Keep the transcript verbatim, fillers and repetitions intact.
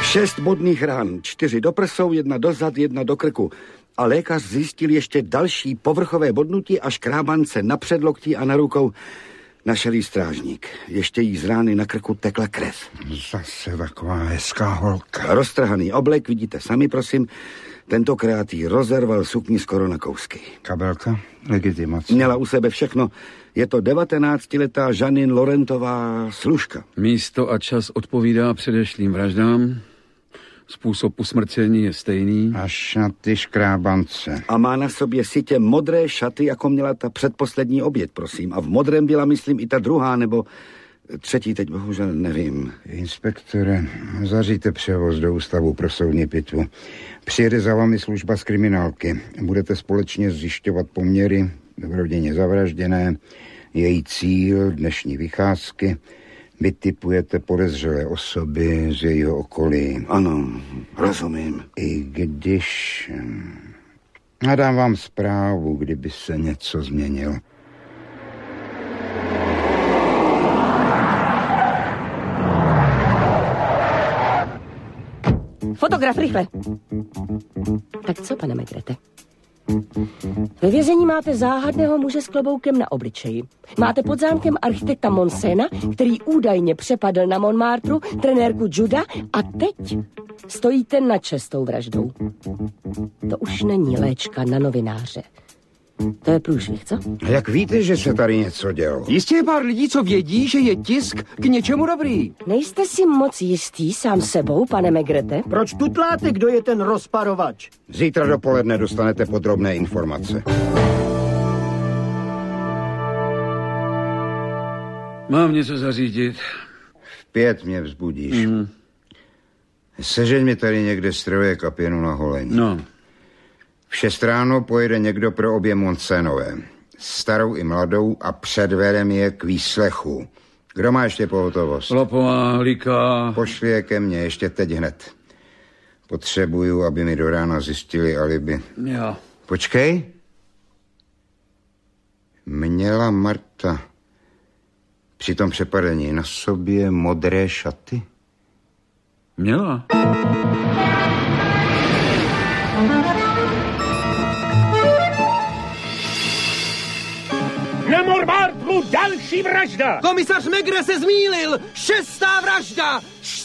Šest bodných rán, čtyři do prsou, jedna do zad, jedna do krku. A lékař zjistil ještě další povrchové bodnutí a škrábance na předloktí a na rukou. Našel jí strážník. Ještě jí z rány na krku tekla krev. Zase taková hezká holka. Roztrhaný oblek, vidíte sami, prosím. Tentokrát jí rozerval sukni skoro na kousky. Kabelka, legitimace. Měla u sebe všechno. Je to devatenáctiletá Žanin Lorentová služka. Místo a čas odpovídá předešlým vraždám. Způsob usmrcení je stejný. A šaty škrábance. A má na sobě sitě modré šaty, jako měla ta předposlední oběd, prosím. A v modrém byla, myslím, i ta druhá, nebo třetí, teď bohužel nevím. Inspektore, zaříte převoz do ústavu pro soudní pitvu. Přijede za vámi služba z kriminálky. Budete společně zjišťovat poměry v rodině zavražděné, její cíl, dnešní vycházky. Vytipujete podezřelé osoby z jejího okolí. Ano, rozumím. I když... A dám vám zprávu, kdyby se něco změnilo. Fotograf, rychle. Tak co, pane Megrete? Ve vězení máte záhadného muže s kloboukem na obličeji. Máte pod zámkem architekta Monsena, který údajně přepadl na Montmartru trenérku Juda a teď stojíte nad čestou vraždou. To už není léčka na novináře. To je průšvih, co? A jak víte, že se tady něco dělo? Jistě je pár lidí, co vědí, že je tisk k něčemu dobrý. Nejste si moc jistý sám sebou, pane Megrete? Proč tutláte, kdo je ten rozparovač? Zítra dopoledne dostanete podrobné informace. Mám něco zařídit. V pět mě vzbudíš. Mm. Sežeň mi tady někde stroje kapěnu na holení. No. V šest ráno pojede někdo pro obě Monsenové. Starou i mladou a předvedem je k výslechu. Kdo má ještě pohotovost? Lopová, Lika. Pošli je ke mně ještě teď hned. Potřebuju, aby mi do rána zjistili alibi. Jo. Počkej. Měla Marta při tom přepadení na sobě modré šaty? Měla. Na Montmartru další vražda! Komisař Megre se zmýlil! Šestá vražda!